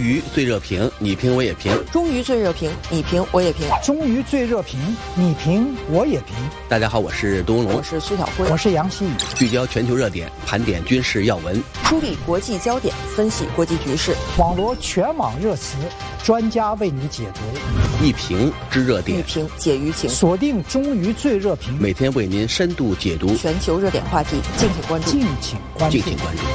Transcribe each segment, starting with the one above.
于最热评，你评我也评。 终于最热评，你评我也评。 终于最热评，你评我也评。 大家好，我是杜文龙， 我是苏小辉， 我是杨希宇。 聚焦全球热点，盘点军事要闻， 梳理国际焦点，分析国际局势， 网罗全网热词，专家为你解读。 一评知热点， 一评解舆情。 锁定终于最热评， 每天为您深度解读全球热点话题，敬请关注。 敬请关注。 敬请关注。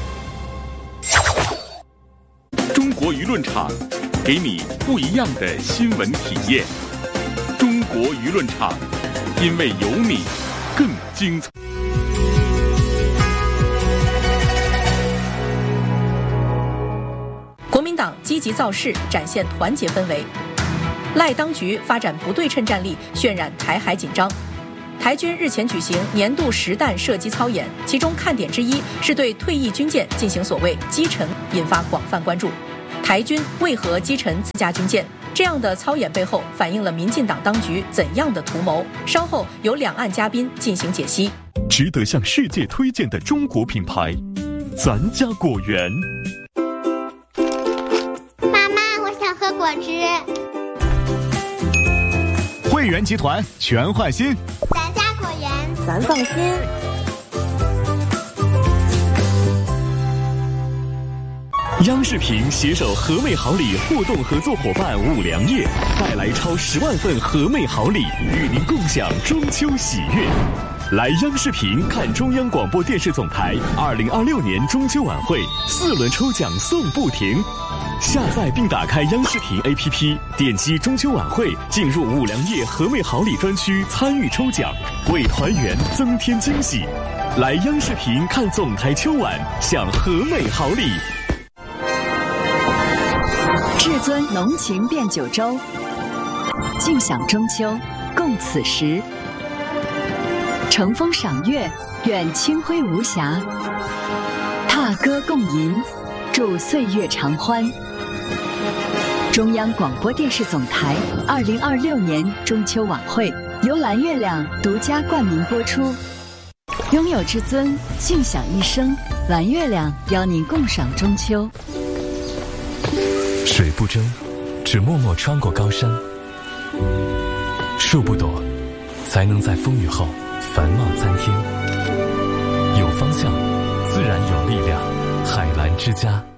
中国舆论场，给你不一样的新闻体验。中国舆论场，因为有你，更精彩。 国民党积极造势，展现团结氛围。赖当局发展不对称战力，渲染台海紧张。台军日前举行年度实弹射击操演，其中看点之一是对退役军舰进行所谓击沉，引发广泛关注。台军为何击沉自家军舰？这样的操演背后反映了民进党当局怎样的图谋？稍后由两岸嘉宾进行解析。 值得向世界推荐的中国品牌，咱家果园。 妈妈，我想喝果汁。 汇源集团全换新， 咱家果园， 咱放心。 央视频携手和美好礼互动合作伙伴五粮液，带来超10万份和美好礼，与您共享中秋喜悦。来央视频看中央广播电视总台2026年中秋晚会4轮抽奖送不停。下载并打开央视频 APP， 点击中秋晚会，进入五粮液和美好礼专区参与抽奖，为团圆增添惊喜。来央视频看总台秋晚，享和美好礼。 至尊浓情变九州，尽享中秋，共此时。乘风赏月，愿清辉无瑕；踏歌共吟，祝岁月长欢。中央广播电视总台2026年中秋晚会由蓝月亮独家冠名播出。拥有至尊，尽享一生。蓝月亮邀您共赏中秋。 水不争，只默默穿过高山；树不躲，才能在风雨后繁茂参天。有方向，自然有力量。海蓝之家。